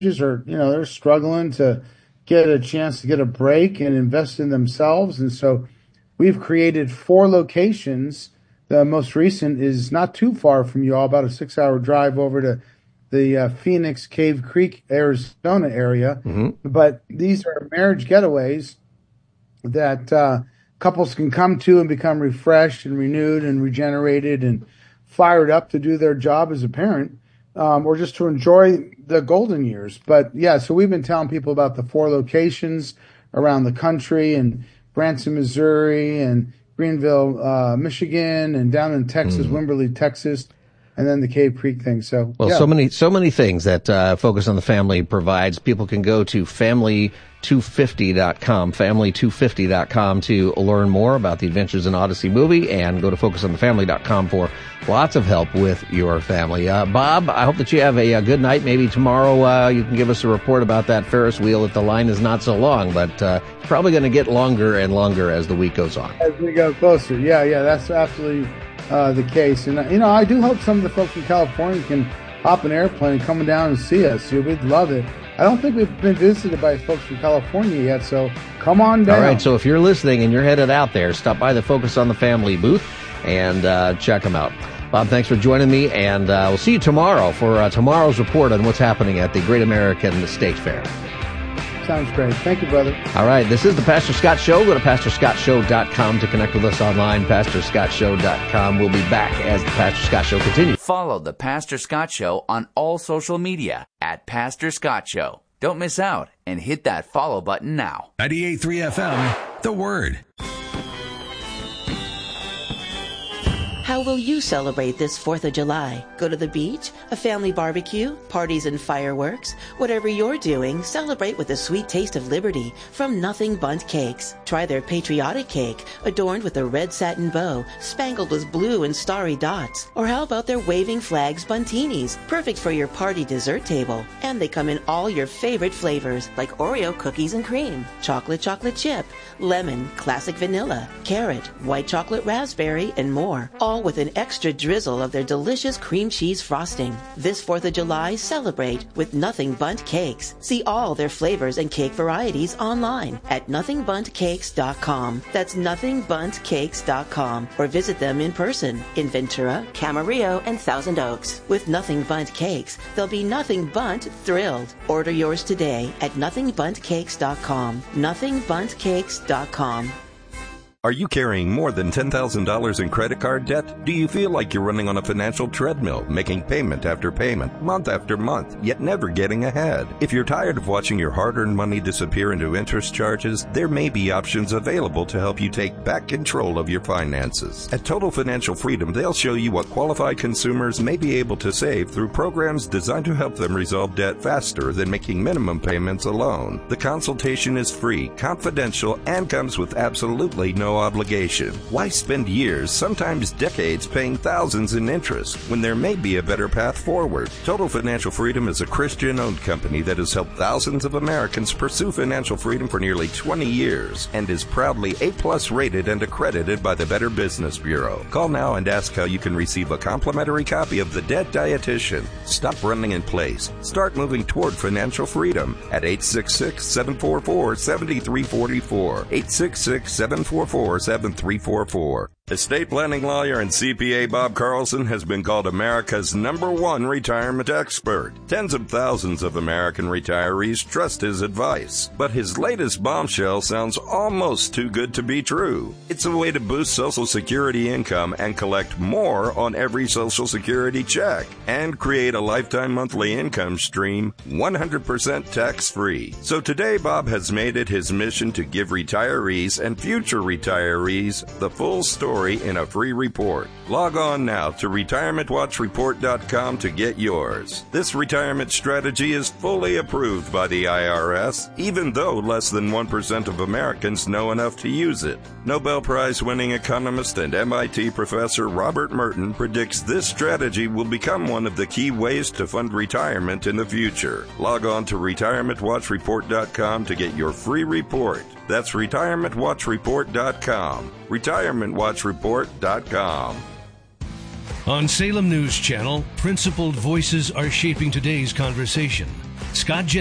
are, they're struggling to get a chance to get a break and invest in themselves. And so we've created 4 locations. The most recent is not too far from you all, about a 6-hour drive over to the Phoenix Cave Creek, Arizona area. Mm-hmm. But these are marriage getaways that couples can come to and become refreshed and renewed and regenerated and fired up to do their job as a parent, or just to enjoy the golden years. But yeah, so we've been telling people about the 4 locations around the country, and Branson, Missouri, and Greenville, Michigan, and down in Texas, Wimberley, Texas, and then the Cave Creek thing. So, well, so many things that Focus on the Family provides. People can go to family250.com, family250.com to learn more about the Adventures in Odyssey movie, and go to focusonthefamily.com for lots of help with your family. Bob, I hope that you have a good night. Maybe tomorrow you can give us a report about that Ferris wheel if the line is not so long, but probably going to get longer and longer as the week goes on. As we go closer. Yeah, that's absolutely the case. And, I do hope some of the folks in California can hop an airplane coming down and see us. We'd love it. I don't think we've been visited by folks from California yet, so come on down. All right, so if you're listening and you're headed out there, stop by the Focus on the Family booth and check them out. Bob, thanks for joining me, and we'll see you tomorrow for tomorrow's report on what's happening at the Great American State Fair. Sounds great. Thank you, brother. All right, this is the Pastor Scott Show. Go to PastorScottShow.com to connect with us online, PastorScottShow.com. We'll be back as the Pastor Scott Show continues. Follow the Pastor Scott Show on all social media at Pastor Scott Show. Don't miss out and hit that follow button now. 98.3 FM, The Word. How will you celebrate this 4th of July? Go to the beach, a family barbecue, parties and fireworks. Whatever you're doing, celebrate with a sweet taste of liberty from Nothing Bundt Cakes. Try their patriotic cake, adorned with a red satin bow, spangled with blue and starry dots. Or how about their waving flags buntinis, perfect for your party dessert table. And they come in all your favorite flavors, like Oreo cookies and cream, chocolate chip, lemon, classic vanilla, carrot, white chocolate raspberry, and more. All with an extra drizzle of their delicious cream cheese frosting. This 4th of July, celebrate with Nothing Bundt Cakes. See all their flavors and cake varieties online at nothingbundtcakes.com. That's nothingbundtcakes.com. Or visit them in person in Ventura, Camarillo, and Thousand Oaks. With Nothing Bundt Cakes, they'll be nothing but thrilled. Order yours today at nothingbundtcakes.com. nothingbundtcakes.com. Are you carrying more than $10,000 in credit card debt? Do you feel like you're running on a financial treadmill, making payment after payment, month after month, yet never getting ahead? If you're tired of watching your hard-earned money disappear into interest charges, there may be options available to help you take back control of your finances. At Total Financial Freedom, they'll show you what qualified consumers may be able to save through programs designed to help them resolve debt faster than making minimum payments alone. The consultation is free, confidential, and comes with absolutely no obligation. Why spend years, sometimes decades, paying thousands in interest when there may be a better path forward? Total Financial Freedom is a Christian-owned company that has helped thousands of Americans pursue financial freedom for nearly 20 years and is proudly A+ rated and accredited by the Better Business Bureau. Call now and ask how you can receive a complimentary copy of The Debt Dietitian. Stop running in place. Start moving toward financial freedom at 866-744-7344. 866-744-7344. Estate planning lawyer and CPA Bob Carlson has been called America's #1 retirement expert. Tens of thousands of American retirees trust his advice. But his latest bombshell sounds almost too good to be true. It's a way to boost Social Security income and collect more on every Social Security check and create a lifetime monthly income stream 100% tax-free. So today, Bob has made it his mission to give retirees and future retirees the full story in a free report. Log on now to retirementwatchreport.com to get yours. This retirement strategy is fully approved by the IRS, even though less than 1% of Americans know enough to use it. Nobel Prize-winning economist and MIT professor Robert Merton predicts this strategy will become one of the key ways to fund retirement in the future. Log on to retirementwatchreport.com to get your free report. That's retirementwatchreport.com. retirementwatchreport.com. On Salem News Channel, principled voices are shaping today's conversation. Scott